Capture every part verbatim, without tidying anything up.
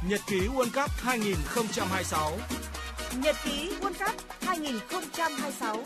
Nhật ký World Cup hai không hai sáu. Nhật ký World Cup hai không hai sáu.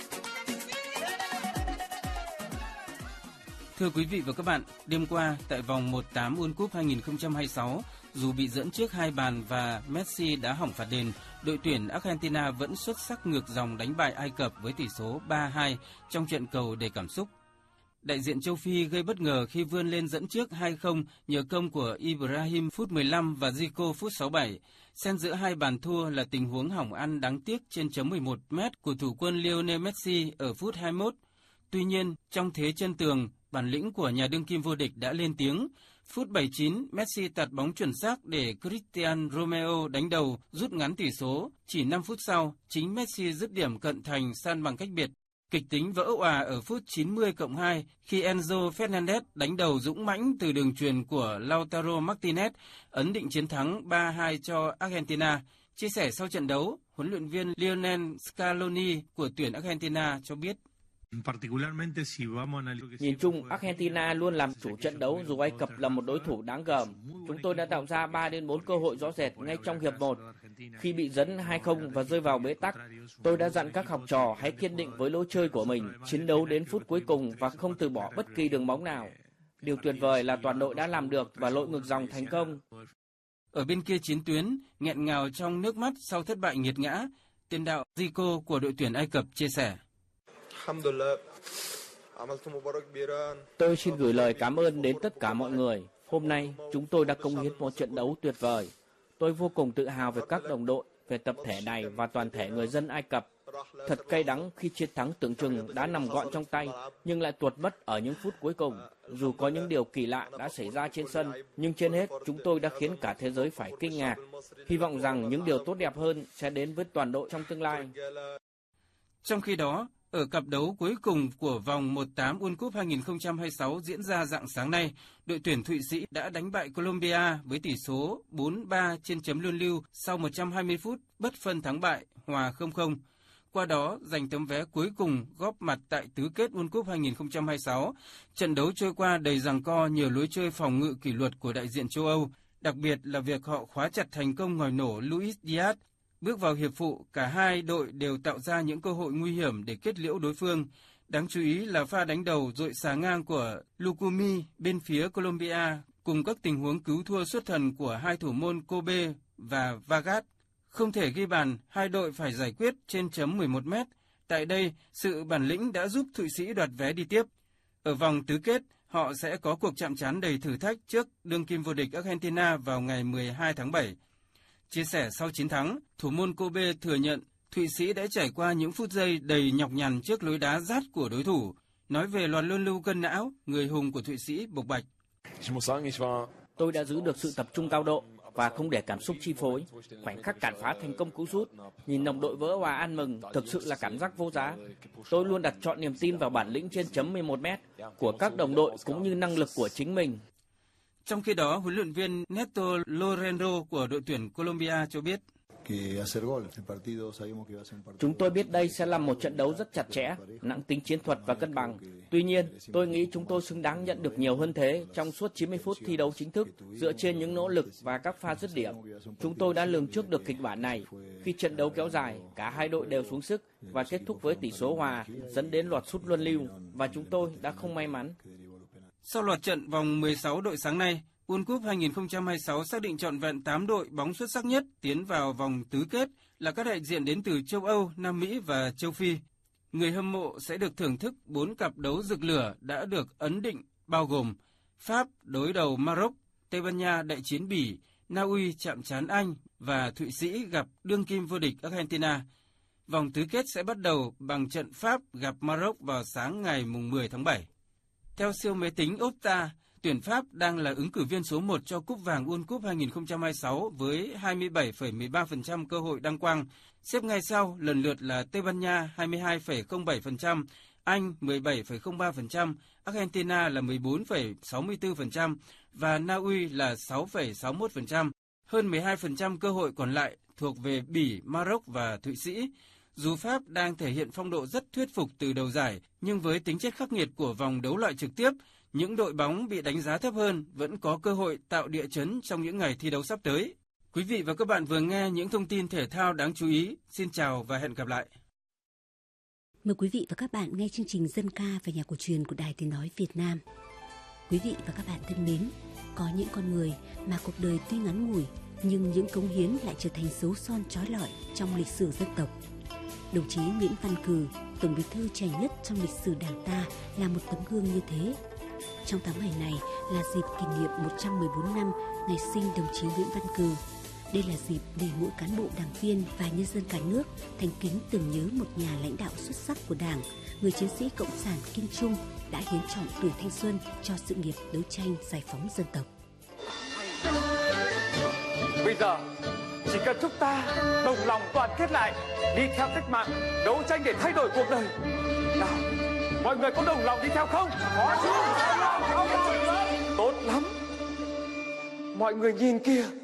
Thưa quý vị và các bạn, đêm qua tại vòng một tám World Cup hai không hai sáu, dù bị dẫn trước hai bàn và Messi đã hỏng phạt đền, đội tuyển Argentina vẫn xuất sắc ngược dòng đánh bại Ai Cập với tỷ số ba hai trong trận cầu đầy cảm xúc. Đại diện châu Phi gây bất ngờ khi vươn lên dẫn trước hai không nhờ công của Ibrahim phút mười lăm và Zico phút sáu mươi bảy. Xen giữa hai bàn thua là tình huống hỏng ăn đáng tiếc trên chấm mười một mét của thủ quân Lionel Messi ở phút hai mươi mốt. Tuy nhiên, trong thế chân tường, bản lĩnh của nhà đương kim vô địch đã lên tiếng. Phút bảy mươi chín, Messi tạt bóng chuẩn xác để Cristiano Romeo đánh đầu rút ngắn tỷ số. Chỉ năm phút sau, chính Messi dứt điểm cận thành san bằng cách biệt. Kịch tính vỡ òa ở phút chín mươi cộng hai khi Enzo Fernandez đánh đầu dũng mãnh từ đường chuyền của Lautaro Martinez, ấn định chiến thắng ba hai cho Argentina. Chia sẻ sau trận đấu, huấn luyện viên Lionel Scaloni của tuyển Argentina cho biết. Nhìn chung, Argentina luôn làm chủ trận đấu dù Ai Cập là một đối thủ đáng gờm. Chúng tôi đã tạo ra ba đến bốn cơ hội rõ rệt ngay trong hiệp một. Khi bị dẫn hai không và rơi vào bế tắc, tôi đã dặn các học trò hãy kiên định với lối chơi của mình, chiến đấu đến phút cuối cùng và không từ bỏ bất kỳ đường bóng nào. Điều tuyệt vời là toàn đội đã làm được và lội ngược dòng thành công. Ở bên kia chiến tuyến, nghẹn ngào trong nước mắt sau thất bại nghiệt ngã, tiền đạo Zico của đội tuyển Ai Cập chia sẻ. Tôi xin gửi lời cảm ơn đến tất cả mọi người. Hôm nay, chúng tôi đã cống hiến một trận đấu tuyệt vời. Tôi vô cùng tự hào về các đồng đội, về tập thể này và toàn thể người dân Ai Cập. Thật cay đắng khi chiến thắng tưởng chừng đã nằm gọn trong tay, nhưng lại tuột mất ở những phút cuối cùng. Dù có những điều kỳ lạ đã xảy ra trên sân, nhưng trên hết, chúng tôi đã khiến cả thế giới phải kinh ngạc. Hy vọng rằng những điều tốt đẹp hơn sẽ đến với toàn đội trong tương lai. Trong khi đó, ở cặp đấu cuối cùng của vòng một tám World Cup hai không hai sáu diễn ra rạng sáng nay, đội tuyển Thụy Sĩ đã đánh bại Colombia với tỷ số bốn ba trên chấm luân lưu sau một trăm hai mươi phút bất phân thắng bại, hòa không không. Qua đó, giành tấm vé cuối cùng góp mặt tại tứ kết World Cup hai không hai sáu. Trận đấu trôi qua đầy giằng co nhờ lối chơi phòng ngự kỷ luật của đại diện châu Âu, đặc biệt là việc họ khóa chặt thành công ngòi nổ Luis Diaz. Bước vào hiệp phụ, cả hai đội đều tạo ra những cơ hội nguy hiểm để kết liễu đối phương. Đáng chú ý là pha đánh đầu dội xà ngang của Lucumi bên phía Colombia cùng các tình huống cứu thua xuất thần của hai thủ môn Kobe và Vargas. Không thể ghi bàn, hai đội phải giải quyết trên chấm mười một mét. Tại đây, sự bản lĩnh đã giúp Thụy Sĩ đoạt vé đi tiếp. Ở vòng tứ kết, họ sẽ có cuộc chạm trán đầy thử thách trước đương kim vô địch Argentina vào ngày mười hai tháng bảy. Chia sẻ sau chiến thắng, thủ môn Kobe thừa nhận Thụy Sĩ đã trải qua những phút giây đầy nhọc nhằn trước lối đá rát của đối thủ. Nói về loạt luân lưu cân não, người hùng của Thụy Sĩ bộc bạch. Tôi đã giữ được sự tập trung cao độ và không để cảm xúc chi phối. Khoảnh khắc cản phá thành công cứu sút, nhìn đồng đội vỡ hòa ăn mừng, thực sự là cảm giác vô giá. Tôi luôn đặt trọn niềm tin vào bản lĩnh trên chấm mười một mét của các đồng đội cũng như năng lực của chính mình. Trong khi đó, huấn luyện viên Neto Lorenzo của đội tuyển Colombia cho biết. Chúng tôi biết đây sẽ là một trận đấu rất chặt chẽ, nặng tính chiến thuật và cân bằng. Tuy nhiên, tôi nghĩ chúng tôi xứng đáng nhận được nhiều hơn thế trong suốt chín mươi phút thi đấu chính thức dựa trên những nỗ lực và các pha dứt điểm. Chúng tôi đã lường trước được kịch bản này. Khi trận đấu kéo dài, cả hai đội đều xuống sức và kết thúc với tỷ số hòa dẫn đến loạt sút luân lưu và chúng tôi đã không may mắn. Sau loạt trận vòng mười sáu đội sáng nay, World Cup hai không hai sáu xác định trọn vẹn tám đội bóng xuất sắc nhất tiến vào vòng tứ kết là các đại diện đến từ châu Âu, Nam Mỹ và châu Phi. Người hâm mộ sẽ được thưởng thức bốn cặp đấu rực lửa đã được ấn định bao gồm Pháp đối đầu Maroc, Tây Ban Nha đại chiến Bỉ, Na Uy chạm trán Anh và Thụy Sĩ gặp đương kim vô địch Argentina. Vòng tứ kết sẽ bắt đầu bằng trận Pháp gặp Maroc vào sáng ngày mười tháng bảy. Theo siêu máy tính Opta, tuyển Pháp đang là ứng cử viên số một cho Cúp vàng World Cup hai không hai sáu với hai mươi bảy phẩy mười ba phần trăm cơ hội đăng quang. Xếp ngay sau lần lượt là Tây Ban Nha hai mươi hai phẩy không bảy phần trăm, Anh mười bảy phẩy không ba phần trăm, Argentina là mười bốn phẩy sáu mươi tư phần trăm và Na Uy là sáu phẩy sáu mươi mốt phần trăm. Hơn mười hai phần trăm cơ hội còn lại thuộc về Bỉ, Maroc và Thụy Sĩ. Dù Pháp đang thể hiện phong độ rất thuyết phục từ đầu giải, nhưng với tính chất khắc nghiệt của vòng đấu loại trực tiếp, những đội bóng bị đánh giá thấp hơn vẫn có cơ hội tạo địa chấn trong những ngày thi đấu sắp tới. Quý vị và các bạn vừa nghe những thông tin thể thao đáng chú ý. Xin chào và hẹn gặp lại. Mời quý vị và các bạn nghe chương trình Dân ca và nhạc cổ truyền của Đài Tiếng nói Việt Nam. Quý vị và các bạn thân mến, có những con người mà cuộc đời tuy ngắn ngủi nhưng những cống hiến lại trở thành dấu son chói lọi trong lịch sử dân tộc. Đồng chí Nguyễn Văn Cừ, Tổng Bí thư trẻ nhất trong lịch sử Đảng ta, là một tấm gương như thế. Trong tháng bảy này là dịp kỷ niệm một trăm mười bốn năm ngày sinh đồng chí Nguyễn Văn Cừ. Đây là dịp để mỗi cán bộ đảng viên và nhân dân cả nước thành kính tưởng nhớ một nhà lãnh đạo xuất sắc của Đảng, người chiến sĩ cộng sản kiên trung đã hiến trọn tuổi thanh xuân cho sự nghiệp đấu tranh giải phóng dân tộc. Bây giờ chỉ cần chúng ta đồng lòng đoàn kết lại, đi theo cách mạng, đấu tranh để thay đổi cuộc đời. Nào, mọi người có đồng lòng đi theo không? Có chứ. Tốt lắm. Mọi người nhìn kìa.